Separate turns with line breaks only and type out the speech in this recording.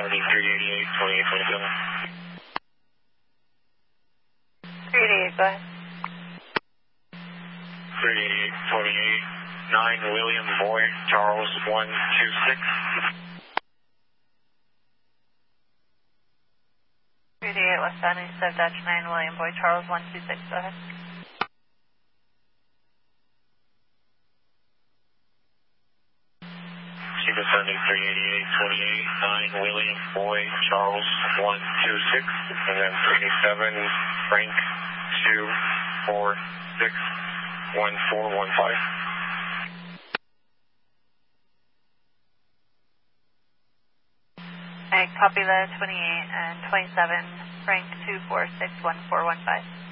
388, go ahead.
388, 9 William Boy, Charles 126.
388 westbound 87-9 William Boy, Charles 126, go ahead.
Chief Sunday 388, 9 William Boy, Charles 126, and then 37 Frank 246 1415.
I copy the 28 and 27 Frank 246 1415.